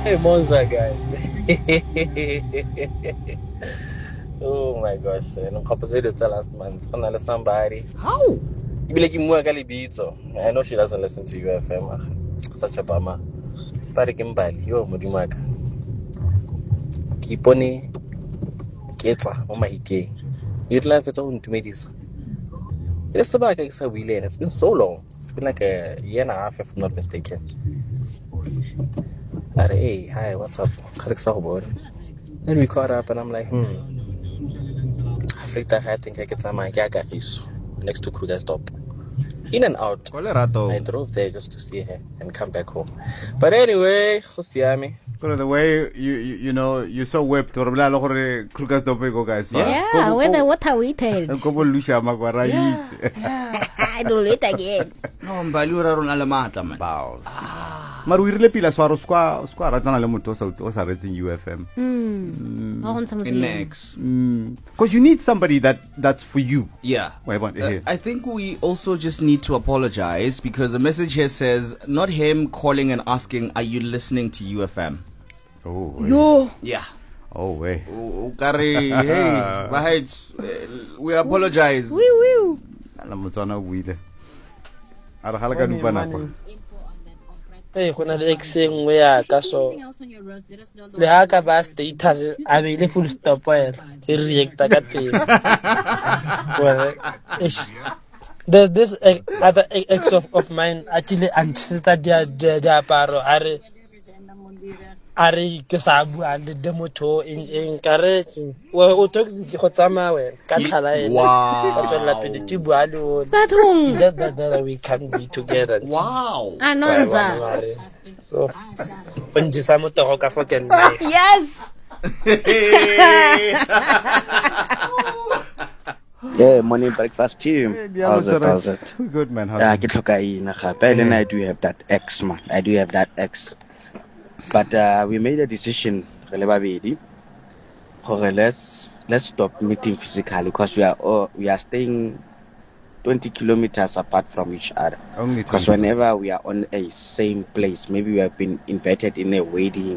Hey, Monza, guys. Oh my gosh. Nongcopposite last month. Gonna somebody. How? You be like Muagalibito. I know she doesn't listen to UFM. Such a bummer. Parikimbali. Yo, Mudimaka. Kiponi. Ketwa. Mama Hike. You'd laugh at own to me this. It's about like a wheel, and it's been so long. It's been like a year and a half, if I'm not mistaken. Hey, hi, what's up? Then we caught up, and I'm like, Africa, I think I get some next to Kruger stop. In and out. I drove there just to see her and come back home. But anyway, Hosiami. The way you know you're so whipped or Kruger stop go guys. Yeah, when the water waited. I don't wait again. No, Mbalura on Alamata, man. Bows. But we really feel as far as square ratana le moto so was rating UFM. Next. Because you need somebody that's for you. Yeah. Wait, I think we also just need to apologize because the message here says not him calling and asking, are you listening to UFM? Oh. Yo. Yeah. Oh, wait. Hey, we apologize. Woo. Hey, when I exing we are caso. The haka bas status I will full stop while he react. Well, there's this other ex of mine actually anticipated their paro are kesabu and the demoto in encouraging well toxic hotsama when kathala But whom? just that we can be together. Wow. Anonza. When Jisamoto ka fucking Yes. Yeah, morning breakfast team. How's it? Good man. I do have that X, man. I do have that X. But we made a decision, let's stop meeting physically because we are staying 20 kilometers apart from each other. Only because whenever we are on a same place, maybe we have been invited in a wedding